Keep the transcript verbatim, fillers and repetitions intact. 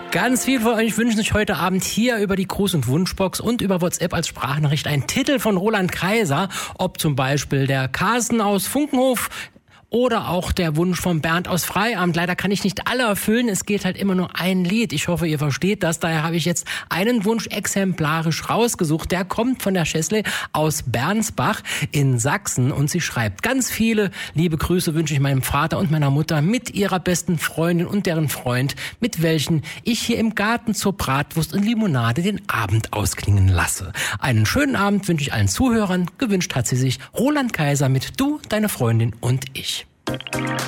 Ganz viele von euch wünschen sich heute Abend hier über die Gruß- und Wunschbox und über WhatsApp als Sprachnachricht einen Titel von Roland Kaiser, ob zum Beispiel der Carsten aus Funkenhof oder auch der Wunsch von Bernd aus Freiamt. Leider kann ich nicht alle erfüllen, es geht halt immer nur ein Lied. Ich hoffe, ihr versteht das. Daher habe ich jetzt einen Wunsch exemplarisch rausgesucht. Der kommt von der Schäßle aus Bernsbach in Sachsen und sie schreibt: Ganz viele liebe Grüße wünsche ich meinem Vater und meiner Mutter mit ihrer besten Freundin und deren Freund, mit welchen ich hier im Garten zur Bratwurst und Limonade den Abend ausklingen lasse. Einen schönen Abend wünsche ich allen Zuhörern. Gewünscht hat sie sich Roland Kaiser mit Du, deine Freundin und ich.